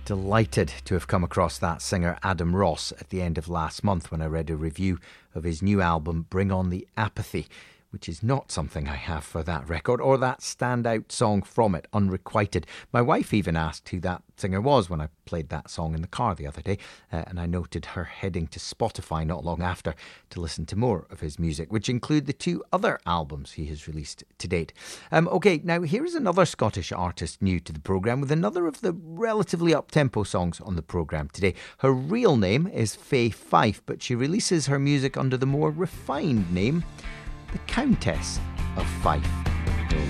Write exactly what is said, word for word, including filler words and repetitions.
Delighted to have come across that singer Adam Ross at the end of last month when I read a review of his new album Bring On The Apathy, which is not something I have for that record or that standout song from it, Unrequited. My wife even asked who that singer was when I played that song in the car the other day, uh, and I noted her heading to Spotify not long after to listen to more of his music, which include the two other albums he has released to date. Um, OK, now here's another Scottish artist new to the programme with another of the relatively up-tempo songs on the programme today. Her real name is Faye Fife, but she releases her music under the more refined name The Countess of Fife.